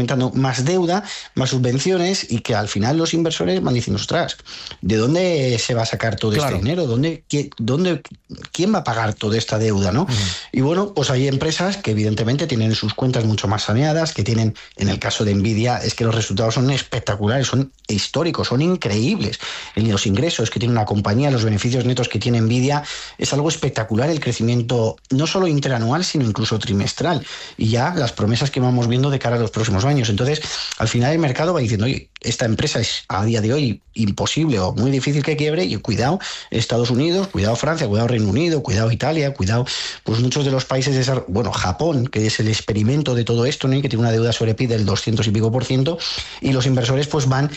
incrementando más deuda, más subvenciones, y que al final los inversores van diciendo, ostras, ¿de dónde se va a sacar todo este dinero? ¿Quién va a pagar toda esta deuda, ¿no? Y bueno, pues hay empresas que evidentemente tienen sus cuentas mucho más saneadas, que tienen, en el caso de Nvidia, es que los resultados son espectaculares, son históricos, son increíbles. Los ingresos que tiene una compañía, los beneficios netos que tiene Nvidia, es algo espectacular, el crecimiento no solo interanual, sino incluso trimestral, y ya las promesas que vamos viendo de cara a los próximos años. Entonces, al final el mercado va diciendo, oye, esta empresa es a día de hoy imposible o muy difícil que quiebre, y cuidado Estados Unidos, cuidado Francia, cuidado Reino Unido, cuidado Italia, cuidado pues muchos de los países de Japón, que es el experimento de todo esto, ¿no? Y que tiene una deuda sobre PIB del 200 y pico %, y los inversores pues van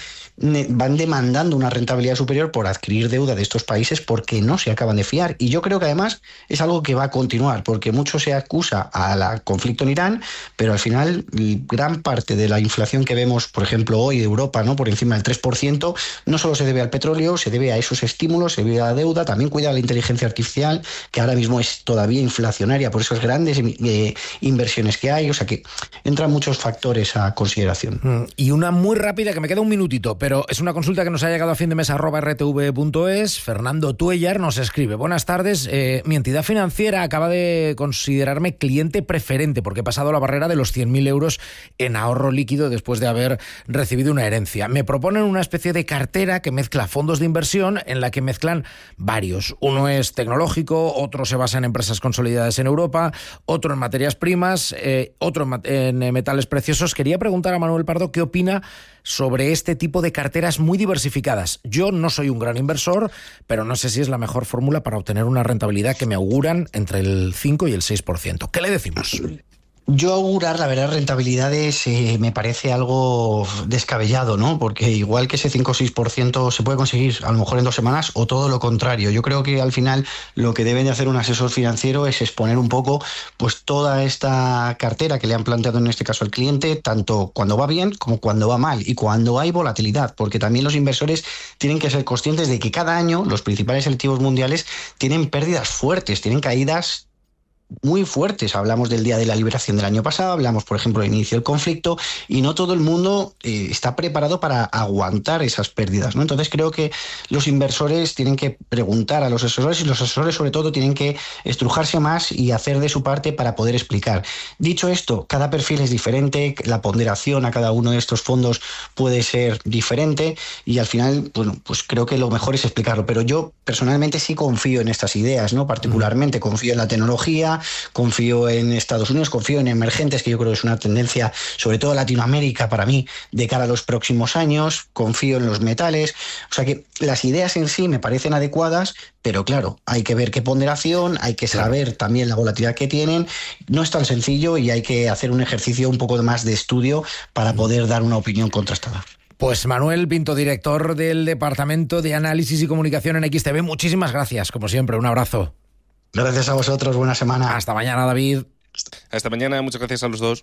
demandando una rentabilidad superior por adquirir deuda de estos países porque no se acaban de fiar. Y yo creo que además es algo que va a continuar, porque mucho se acusa al conflicto en Irán, pero al final gran parte de la inflación que vemos, por ejemplo, hoy de Europa, ¿no?, por encima del 3%, no solo se debe al petróleo, se debe a esos estímulos, se debe a la deuda, también cuida la inteligencia artificial, que ahora mismo es todavía inflacionaria por esas grandes inversiones que hay. O sea que entran muchos factores a consideración. Y una muy rápida, que me queda un minutito, pero es una consulta que nos ha llegado a findemesa@rtv.es. Fernando Tuellar nos escribe: buenas tardes, mi entidad financiera acaba de considerarme cliente preferente porque he pasado la barrera de los 100.000 euros en ahorro líquido después de haber recibido una herencia. Me proponen una especie de cartera que mezcla fondos de inversión, en la que mezclan varios. Uno es tecnológico, otro se basa en empresas consolidadas en Europa, otro en materias primas, otro en metales preciosos. Quería preguntar a Manuel Pardo qué opina sobre este tipo de carteras muy diversificadas. Yo no soy un gran inversor, pero no sé si es la mejor fórmula para obtener una rentabilidad que me auguran entre el 5 y el 6%. ¿Qué le decimos? Yo augurar, la verdad, rentabilidades me parece algo descabellado, ¿no? Porque igual que ese 5 o 6% se puede conseguir a lo mejor en 2 semanas, o todo lo contrario. Yo creo que al final lo que debe de hacer un asesor financiero es exponer un poco pues toda esta cartera que le han planteado en este caso al cliente, tanto cuando va bien como cuando va mal y cuando hay volatilidad, porque también los inversores tienen que ser conscientes de que cada año los principales selectivos mundiales tienen pérdidas fuertes, tienen caídas muy fuertes. Hablamos del día de la liberación del año pasado, hablamos, por ejemplo, del inicio del conflicto, y no todo el mundo está preparado para aguantar esas pérdidas, ¿no? Entonces creo que los inversores tienen que preguntar a los asesores, y los asesores sobre todo tienen que estrujarse más y hacer de su parte para poder explicar. Dicho esto, cada perfil es diferente, la ponderación a cada uno de estos fondos puede ser diferente, y al final, bueno, pues creo que lo mejor es explicarlo. Pero yo personalmente sí confío en estas ideas, ¿no? Particularmente confío en la tecnología, confío en Estados Unidos, confío en emergentes, que yo creo que es una tendencia, sobre todo en Latinoamérica, para mí, de cara a los próximos años. Confío en los metales. O sea que las ideas en sí me parecen adecuadas, pero claro, hay que ver qué ponderación, hay que saber también la volatilidad que tienen. No es tan sencillo y hay que hacer un ejercicio un poco más de estudio para poder dar una opinión contrastada. Pues Manuel Pinto, director del Departamento de Análisis y Comunicación en XTB, muchísimas gracias, como siempre, un abrazo. Gracias a vosotros, buena semana. Hasta mañana, David. Hasta mañana, muchas gracias a los dos.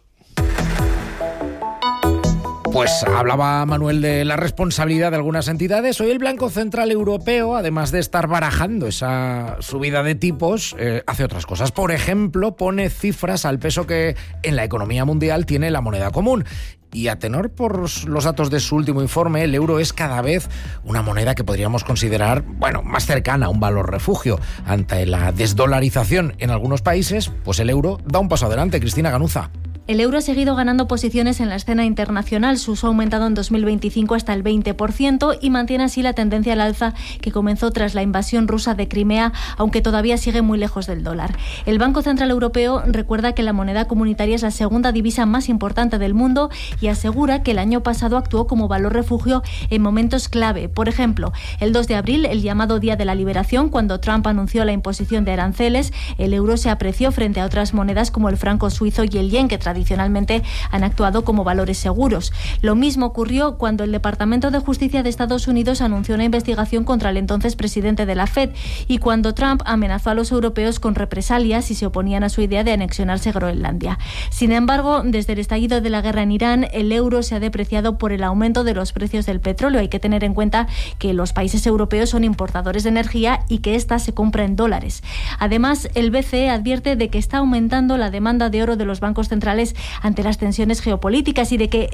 Pues hablaba Manuel de la responsabilidad de algunas entidades. Hoy el Banco Central Europeo, además de estar barajando esa subida de tipos, hace otras cosas. Por ejemplo, pone cifras al peso que en la economía mundial tiene la moneda común. Y a tenor por los datos de su último informe, el euro es cada vez una moneda que podríamos considerar, bueno, más cercana a un valor refugio. Ante la desdolarización en algunos países, pues el euro da un paso adelante. Cristina Ganuza. El euro ha seguido ganando posiciones en la escena internacional. Su uso ha aumentado en 2025 hasta el 20% y mantiene así la tendencia al alza que comenzó tras la invasión rusa de Crimea, aunque todavía sigue muy lejos del dólar. El Banco Central Europeo recuerda que la moneda comunitaria es la segunda divisa más importante del mundo y asegura que el año pasado actuó como valor refugio en momentos clave. Por ejemplo, el 2 de abril, el llamado Día de la Liberación, cuando Trump anunció la imposición de aranceles, el euro se apreció frente a otras monedas como el franco suizo y el yen, que tradicionalmente han actuado como valores seguros. Lo mismo ocurrió cuando el Departamento de Justicia de Estados Unidos anunció una investigación contra el entonces presidente de la Fed y cuando Trump amenazó a los europeos con represalias si se oponían a su idea de anexionarse Groenlandia. Sin embargo, desde el estallido de la guerra en Irán, el euro se ha depreciado por el aumento de los precios del petróleo. Hay que tener en cuenta que los países europeos son importadores de energía y que ésta se compra en dólares. Además, el BCE advierte de que está aumentando la demanda de oro de los bancos centrales ante las tensiones geopolíticas y de que